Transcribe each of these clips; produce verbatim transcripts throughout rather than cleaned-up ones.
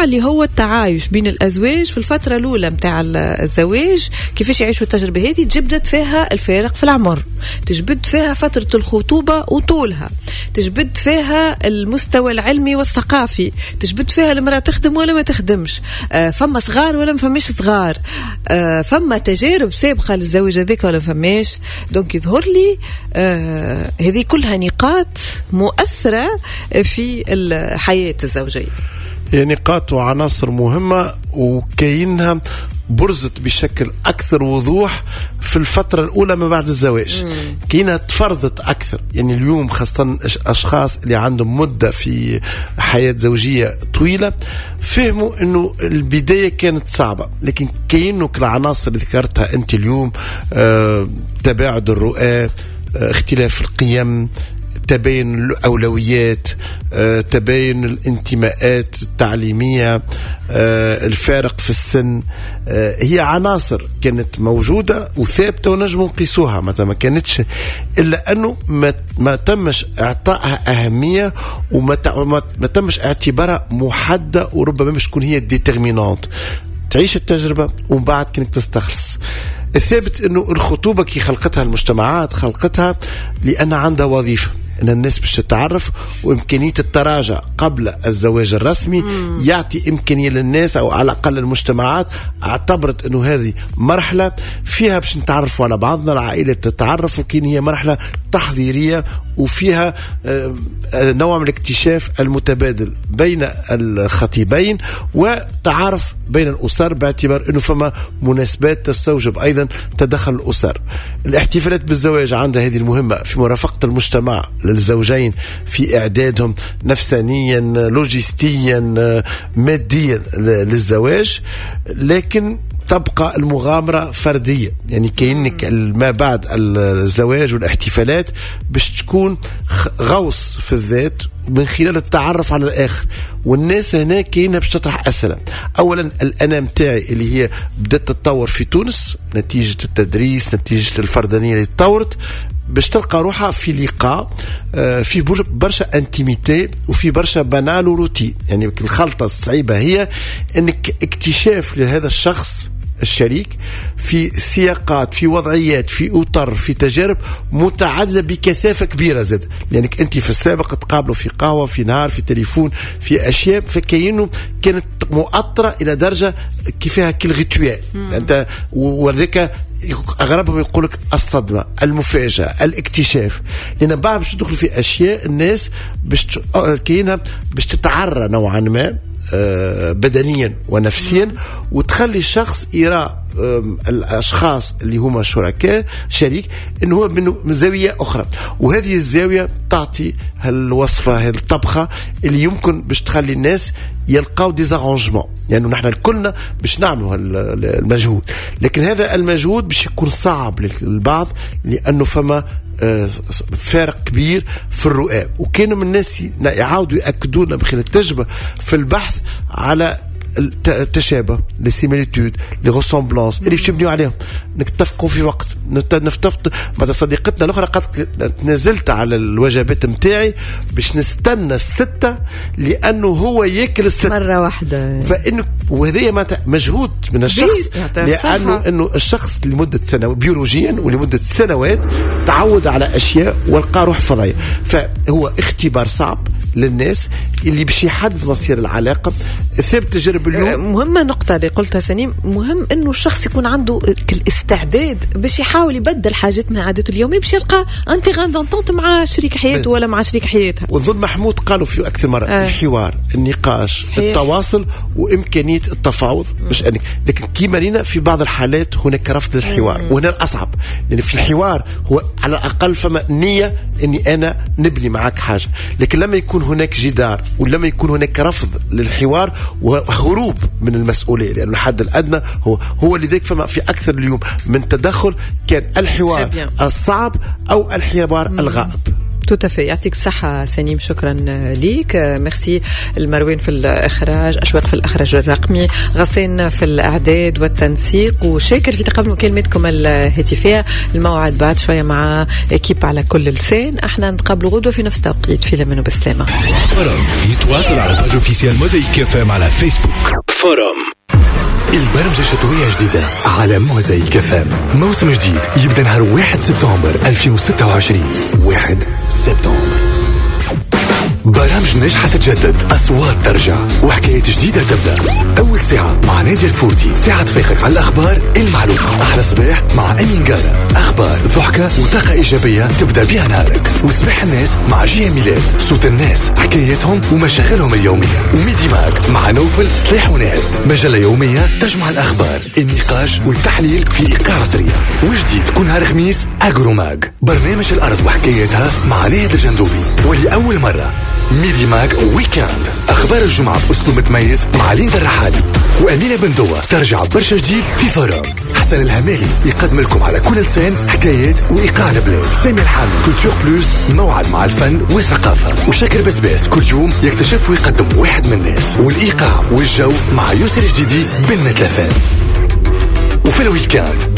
الموضوع اللي هو التعايش بين الأزواج في الفترة الأولى متاع الزواج، كيفاش يعيشوا التجربة هذه. تجبدت فيها الفارق في العمر، تجبد فيها فترة الخطوبة وطولها، تجبد فيها المستوى العلمي والثقافي، تجبد فيها المرأة تخدم ولا ما تخدمش، آه فما صغار ولا ما فماش صغار، آه فما تجارب سابقة للزواج هذيك ولا فماش. دونك يظهر لي آه هذه كلها نقاط مؤثرة في الحياة الزوجية، هي نقاط وعناصر مهمة وكاينها برزت بشكل أكثر وضوح في الفترة الأولى ما بعد الزواج. كاينها تفرضت أكثر. يعني اليوم خاصة أشخاص اللي عندهم مدة في حياة زوجية طويلة فهموا أنه البداية كانت صعبة، لكن كاينو العناصر اللي ذكرتها أنت اليوم، آه، تباعد الرؤى، آه، اختلاف القيم، تباين الأولويات، آه، تباين الانتماءات التعليمية، آه، الفارق في السن، آه، هي عناصر كانت موجودة وثابتة ونجم نقيسوها، متى ما كانتش إلا أنه ما, ما تمش إعطائها أهمية وما ما تمش اعتبارها محددة، وربما مش تكون هي الديترمينانت. تعيش التجربة ومن بعد كنك تستخلص. الثابت أنه الخطوبة كي خلقتها المجتمعات خلقتها لأن عندها وظيفة، أن الناس باش تتعرف، وإمكانية التراجع قبل الزواج الرسمي مم. يعطي إمكانية للناس أو على الأقل المجتمعات اعتبرت أنه هذه مرحلة فيها باش نتعرفوا على بعضنا، العائلة تتعرف، وكين هي مرحلة تحضيرية وفيها نوع من الاكتشاف المتبادل بين الخطيبين وتعارف بين الأسر، باعتبار أنه فما مناسبات تستوجب أيضا تدخل الأسر. الاحتفالات بالزواج عندها هذه المهمة في مرافقة المجتمع للزوجين في إعدادهم نفسانيا لوجستيا ماديا للزواج، لكن تبقى المغامرة فردية. يعني كأنك ما بعد الزواج والاحتفالات باش تكون غوص في الذات من خلال التعرف على الآخر، والناس هنا كاينة باش تطرح أسئلة. أولا الأنا متاعي اللي هي بدأت تتطور في تونس نتيجة التدريس، نتيجة الفردانية اللي تطورت، باش تلقى روحها في لقاء في برشا انتيميتي وفي برشا بانال وروتين. يعني الخلطة الصعيبة هي انك اكتشاف لهذا الشخص الشريك في سياقات، في وضعيات، في أطر، في تجارب متعددة بكثافة كبيرة زاد. لأنك أنت في السابق تقابلوا في قهوة، في نهار، في تليفون، في أشياء، فكأنه كانت مؤطرة إلى درجة كيفها كل غيتوال أنت، وذلك أغلبهم يقولك الصدمة، المفاجأة، الاكتشاف. لأن بعد باش تدخل في أشياء الناس باش كاينها باش تتعرى نوعا ما بدنيا ونفسيا، وتخلي الشخص يرى الأشخاص اللي هما شركاء شريك إنه هو من زاوية أخرى، وهذه الزاوية تعطي هالوصفة، هالطبخة اللي يمكن باش تخلي الناس يلقاو ديزارانجمون. يعني نحن الكلنا باش نعملوا المجهود، لكن هذا المجهود باش يكون صعب للبعض لأنه فما فارق كبير في الرؤى. وكانوا من الناس يعاودوا يأكدوا لنا بخلال التجربة في البحث على التشابه، لي سيميليتود، لي ريسومبلانس اللي باش نبنيو عليهم. نتفقوا في وقت نتفق مع صديقتنا الاخرى قد تنازلت على الوجبات نتاعي باش نستنى الستة لانه هو ياكل الستة مره واحده، فانه وهذه معناتها مجهود من الشخص، لانه انه الشخص لمده سنوات بيولوجيا ولمده سنوات تعود على اشياء والقى روح فضائيه، فهو اختبار صعب للناس اللي باش يحدد مصير العلاقه. ثابت تجربه اليوم مهمه، نقطه اللي قلتها سليم، مهم انه الشخص يكون عنده الاستعداد باش يحاول يبدل حاجات من عادته اليوميه باش يلقى انتيغان دونتونت مع شريك حياته ولا مع شريك حياتها. وظل محمود قالوا في اكثر مره آه. الحوار، النقاش، صحيح. التواصل وامكانيه التفاوض باش انك، لكن كيما لينا في بعض الحالات هناك رفض للحوار، وهنا الاصعب لان يعني في الحوار هو على الاقل فما نيه اني انا نبني معك حاجه، لكن لما يكون هناك جدار ولما يكون هناك رفض للحوار وهروب من المسؤوليه، لأن الحد الأدنى هو هو لذلك فما في أكثر اليوم من تدخل كان الحوار الصعب أو الحوار الغائب. توتافي. يعطيك الصحة سنيم، شكرا ليك. ميرسي المروين في الإخراج، أشواق في الإخراج الرقمي، غسان في الإعداد والتنسيق، وشاكر في تقبل كلمتكم الهاتفية. الموعد بعد شوية مع إكيب على كل لسان. احنا نتقابلوا غدوة في نفس التوقيت في لمن وبسلامة. فورم يتواصل على الباج اوفيسيال موزايك اف ام على فيسبوك. فورم البرمجة الشتوية جديدة على موزايك اف ام. موسم جديد يبدأ نهار واحد سبتمبر ألفين وستة وعشرين. واحد سبتمبر برامج ناجحة تتجدد، أصوات ترجع، وحكايات جديدة تبدأ. أول ساعة مع نادي الفورتي، ساعة تفيقك على الأخبار المعلومة. أحلى صباح مع أمين قارة، أخبار ضحكة وطاقة إيجابية تبدأ بها نهارك. وصباح الناس مع جيه ميلاد، صوت الناس، حكاياتهم ومشاغلهم اليومية. وميدي ماك مع نوفل صليح وناد، مجلة يومية تجمع الأخبار، النقاش والتحليل في إيقاع سريع. وجديد كل نهار خميس أجروماج، برنامج الأرض وحكاياتها مع ناهد الجندوبي. ولأول مرة ميدي ماك ويكاند، أخبار الجمعة بأسلوب متميز مع ليندا الرحالي وأمينة بندوة. ترجع برشا جديد في فورم. حسن الهمالي يقدم لكم على كل لسان حكايات وإيقاع البلاد. سامي الحامي كولتور بلوس، موعد مع الفن والثقافة. وشاكر بسباس كل يوم يكتشف ويقدم واحد من الناس. والإيقاع والجو مع يسر جديدي بالمتلفات. وفي الويكاند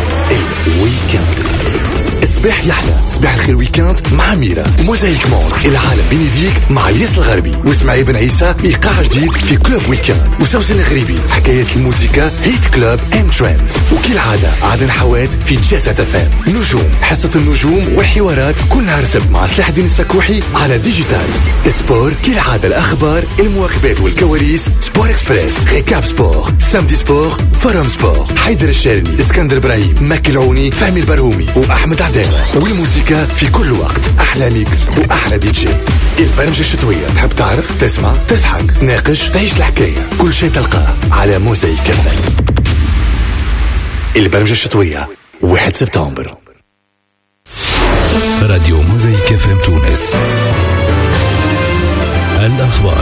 الويكاند صباح يحلى، صباح الخير ويكاند مع ميرا. موزايك موند، العالم بين يديك مع الياس الغربي واسماعيل بن عيسى. ايقاع جديد في كلوب ويكاند. وسوسن الغريبي، حكايات الموسيقى، هيت كلوب اند ترندز. وكالعادة عدن حواد في جاسة تفام. نجوم، حصة النجوم والحوارات كل نهار سبت مع صلاح الدين السكوحي على ديجيتال. سبور كالعادة، الأخبار، المواكبات والكواليس. سبور اكسبريس، ريكاب سبور، سامدي سبور، فورم سبور. حيدر الشارني، اسكندر ابراهيم، مكي العوني، فهمي البرهومي وأحمد عدالة. والموسيقى في كل وقت، أحلى ميكس وأحلى دي جي. البرمجة الشتوية، تحب تعرف، تسمع، تضحك، ناقش، تعيش الحكاية. كل شيء تلقاه على موزايك كفن. البرمجة الشتوية واحد سبتمبر. راديو موزايك اف ام تونس. الأخبار.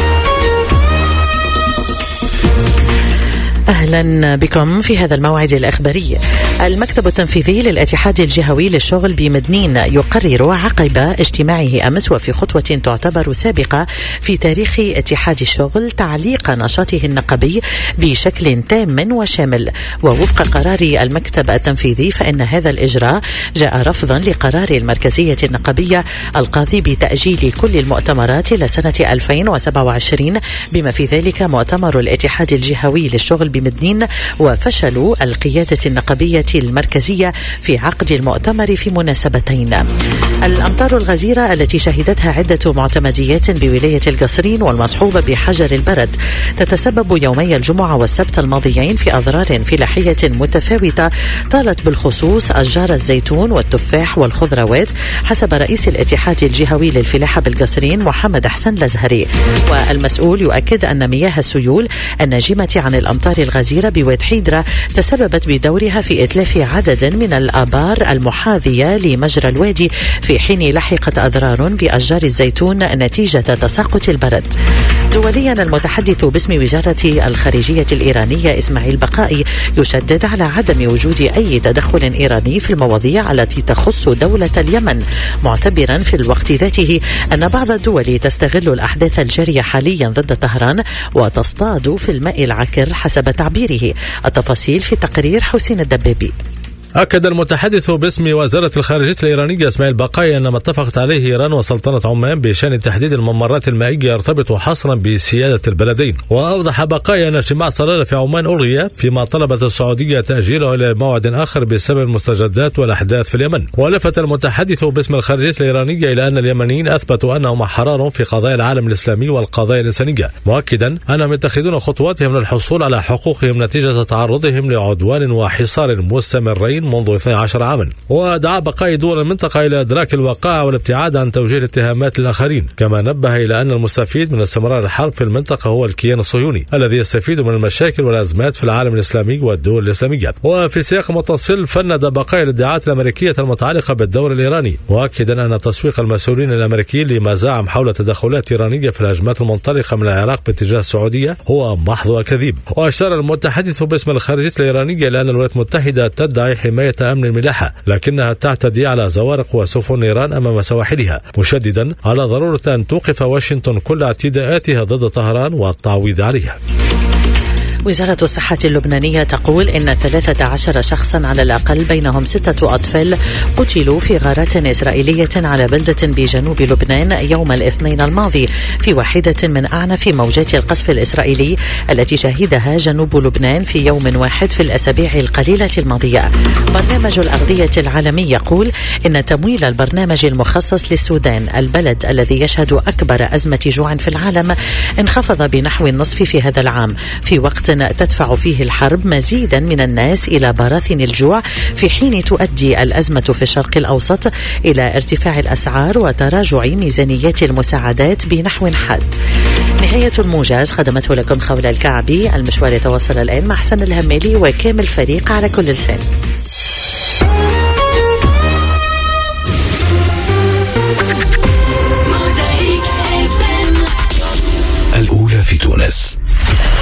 أهلا بكم في هذا الموعد الأخباري. المكتب التنفيذي للاتحاد الجهوي للشغل بمدنين يقرر عقب اجتماعه أمس وفي خطوة تعتبر سابقة في تاريخ اتحاد الشغل تعليق نشاطه النقابي بشكل تام وشامل. ووفق قرار المكتب التنفيذي فإن هذا الإجراء جاء رفضا لقرار المركزية النقابية القاضي بتأجيل كل المؤتمرات إلى سنة ألفين وسبعة وعشرين بما في ذلك مؤتمر الاتحاد الجهوي للشغل بمدنين وفشل القيادة النقابية المركزية في عقد المؤتمر في مناسبتين. الأمطار الغزيرة التي شهدتها عدة معتمديات بولاية القصرين والمصحوبة بحجر البرد تتسبب يومي الجمعة والسبت الماضيين في أضرار فلاحية متفاوتة طالت بالخصوص أشجار الزيتون والتفاح والخضروات حسب رئيس الاتحاد الجهوي للفلاحة بالقصرين محمد حسن الأزهري. والمسؤول يؤكد أن مياه السيول الناجمة عن الأمطار الغزيرة بواد حيدرة تسببت بدورها في إتلاف عدد من الآبار المحاذية لمجرى الوادي في حين لحقت أضرار بأشجار الزيتون نتيجة تساقط البرد. دوليا المتحدث باسم وزارة الخارجية الإيرانية إسماعيل بقائي يشدد على عدم وجود أي تدخل إيراني في المواضيع التي تخص دولة اليمن معتبرا في الوقت ذاته أن بعض الدول تستغل الأحداث الجارية حاليا ضد طهران وتصطاد في الماء العكر حسب تعبيره. التفاصيل في تقرير حسين الدبابي. أكد المتحدث باسم وزارة الخارجية الإيرانية إسماعيل بقائي أن ما اتفقت عليه إيران وسلطنة عمان بشأن تحديد الممرات المائية يرتبط حصرا بسيادة البلدين. وأوضح بقائي أن اجتماع صلالة في عمان ألغي فيما طلبت السعودية تأجيله إلى موعد آخر بسبب المستجدات والأحداث في اليمن. ولفت المتحدث باسم الخارجية الإيرانية إلى أن اليمنيين أثبتوا أنهم أحرار في قضايا العالم الإسلامي والقضايا الإنسانية، مؤكدا أنهم يتخذون خطواتهم للحصول على حقوقهم نتيجة تعرضهم لعدوان وحصار مستمرين منذ اثني عشر عاما. ودعا بقاء دول المنطقة إلى إدراك الواقع والابتعاد عن توجيه الاتهامات للآخرين، كما نبه إلى أن المستفيد من استمرار الحرب في المنطقة هو الكيان الصهيوني الذي يستفيد من المشاكل والأزمات في العالم الإسلامي والدول الإسلامية. وفي سياق متصل فند بقاء الادعاءات الأمريكية المتعلقة بالدور الإيراني، مؤكدا أن تسويق المسؤولين الأمريكيين لما زعم حول تدخلات إيرانية في الهجمات المنطلقة من العراق باتجاه السعودية هو محض وكذب. وأشار المتحدث باسم الخارجية الإيرانية إلى أن الولايات المتحدة تدعي حماية أمن الملاحة، لكنها تعتدي على زوارق وسفن إيران أمام سواحلها، مشددا على ضرورة أن توقف واشنطن كل اعتداءاتها ضد طهران والتعويض عليها. وزارة الصحة اللبنانية تقول إن ثلاثة عشر شخصا على الأقل بينهم ستة أطفال قتلوا في غارات إسرائيلية على بلدة بجنوب لبنان يوم الاثنين الماضي في واحدة من أعنف موجات القصف الإسرائيلي التي شهدها جنوب لبنان في يوم واحد في الأسابيع القليلة الماضية. برنامج الأغذية العالمي يقول إن تمويل البرنامج المخصص للسودان، البلد الذي يشهد أكبر أزمة جوع في العالم، انخفض بنحو النصف في هذا العام، في وقت تدفع فيه الحرب مزيدا من الناس إلى براثن الجوع، في حين تؤدي الأزمة في الشرق الأوسط إلى ارتفاع الأسعار وتراجع ميزانيات المساعدات بنحو حاد. نهاية الموجز خدمته لكم خولة الكعبي. المشوار يتواصل الآن مع حسن الهمالي وكامل فريق على كل لسان.